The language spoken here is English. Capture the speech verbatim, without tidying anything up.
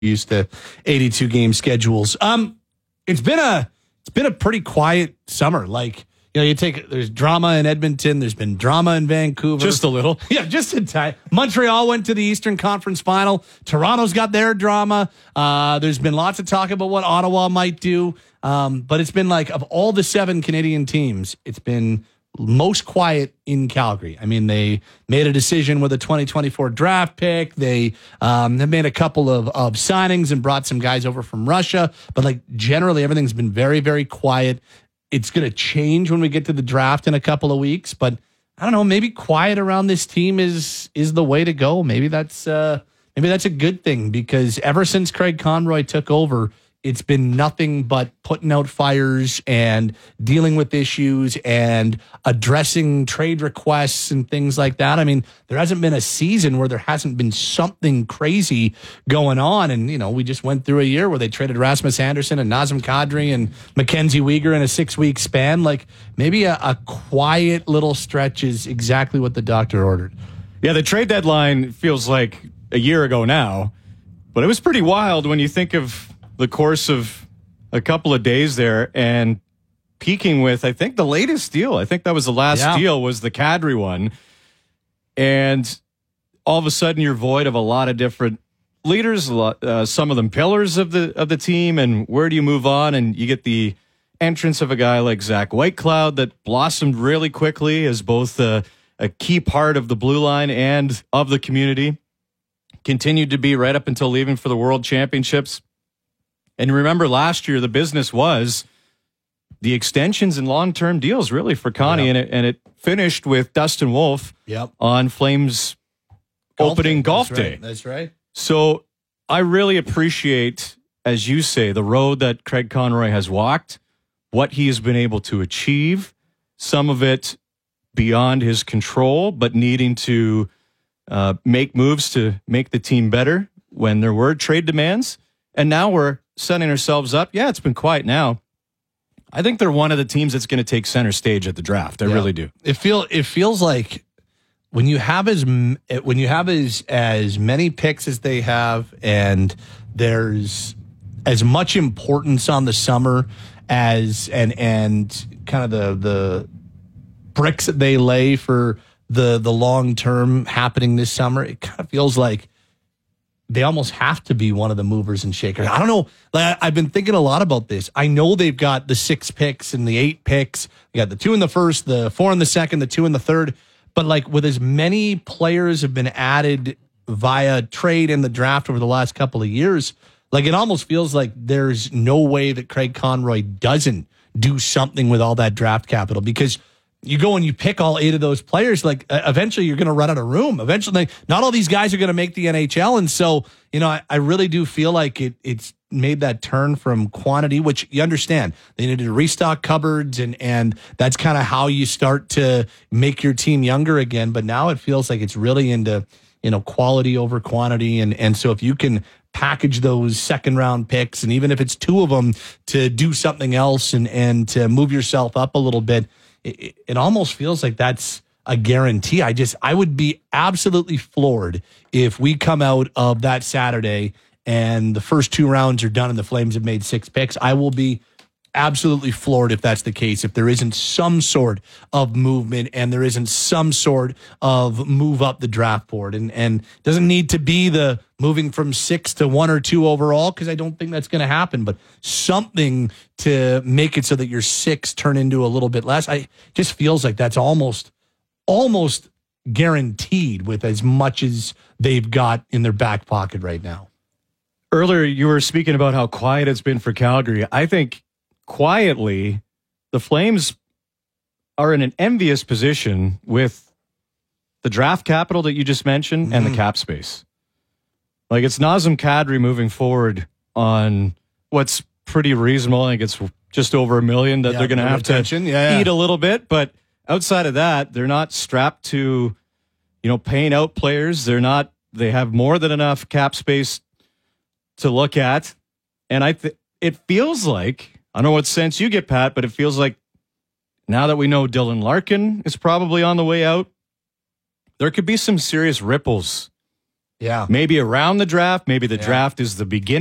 used to eighty-two game schedules. Um, it's been a it's been a pretty quiet summer. Like, you know, you take there's drama in Edmonton, there's been drama in Vancouver, just a little, yeah, just a time. Montreal went to the Eastern Conference Final. Toronto's got their drama. Uh, there's been lots of talk about what Ottawa might do, um, but it's been like of all the seven Canadian teams, it's been most quiet in Calgary. I mean, they made a decision with a twenty twenty-four draft pick. They um, have made a couple of, of signings and brought some guys over from Russia. But like generally, everything's been very, very quiet. It's going to change when we get to the draft in a couple of weeks. But I don't know, maybe quiet around this team is is the way to go. Maybe that's uh, maybe that's a good thing, because ever since Craig Conroy took over, it's been nothing but putting out fires and dealing with issues and addressing trade requests and things like that. I mean, there hasn't been a season where there hasn't been something crazy going on. And, you know, we just went through a year where they traded Rasmus Anderson and Nazem Kadri and Mackenzie Weegar in a six-week span. Like, maybe a, a quiet little stretch is exactly what the doctor ordered. Yeah, the trade deadline feels like a year ago now, but it was pretty wild when you think of the course of a couple of days there, and peaking with, I think, the latest deal. I think that was the last yeah. deal was the Kadri one. And all of a sudden you're void of a lot of different leaders, a lot, uh, some of them pillars of the of the team. And where do you move on? And you get the entrance of a guy like Zach Whitecloud that blossomed really quickly as both a, a key part of the blue line and of the community. Continued to be right up until leaving for the World Championships. And remember, last year, the business was the extensions and long-term deals, really, for Connie. Yep. And, it, and it finished with Dustin Wolf yep. on Flames golf opening day. golf That's day. Right. That's right. So I really appreciate, as you say, the road that Craig Conroy has walked, what he has been able to achieve, some of it beyond his control, but needing to uh, make moves to make the team better when there were trade demands. And now we're setting ourselves up. Yeah, it's been quiet now. I think they're one of the teams that's going to take center stage at the draft. I yeah. really do. It feel it feels like when you have as when you have as as many picks as they have, and there's as much importance on the summer as and and kind of the the bricks that they lay for the the long term happening this summer. It kind of feels like they almost have to be one of the movers and shakers. I don't know. Like, I've been thinking a lot about this. I know they've got the six picks and the eight picks. They got the two in the first, the four in the second, the two in the third. But like, with as many players have been added via trade in the draft over the last couple of years, like, it almost feels like there's no way that Craig Conroy doesn't do something with all that draft capital, because you go and you pick all eight of those players, like uh, eventually you're going to run out of room. Eventually, not all these guys are going to make the N H L. And so, you know, I, I really do feel like it it's made that turn from quantity, which you understand. They needed to restock cupboards, and, and that's kind of how you start to make your team younger again. But now it feels like it's really into, you know, quality over quantity. And, and so if you can package those second round picks, and even if it's two of them, to do something else and, and to move yourself up a little bit, It, it almost feels like that's a guarantee. I just, I would be absolutely floored if we come out of that Saturday and the first two rounds are done and the Flames have made six picks. I will be absolutely floored if that's the case, if there isn't some sort of movement and there isn't some sort of move up the draft board. And, and doesn't need to be the moving from six to one or two overall, because I don't think that's going to happen, but something to make it so that your six turn into a little bit less. I just feels like that's almost, almost guaranteed with as much as they've got in their back pocket right now. Earlier, you were speaking about how quiet it's been for Calgary. I think quietly, the Flames are in an envious position with the draft capital that you just mentioned mm-hmm. and the cap space. Like, it's Nazem Kadri moving forward on what's pretty reasonable. I think it's just over a million that yeah, they're going to have retention. to yeah, yeah. eat a little bit. But outside of that, they're not strapped to, you know, paying out players. They're not, they have more than enough cap space to look at. And I th- it feels like, I don't know what sense you get, Pat, but it feels like now that we know Dylan Larkin is probably on the way out, there could be some serious ripples Yeah. Maybe around the draft, maybe the Yeah. draft is the beginning.